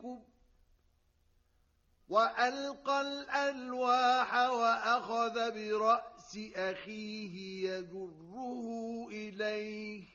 بكم وألقى الألواح وأخذ برأس أخيه يجره إليه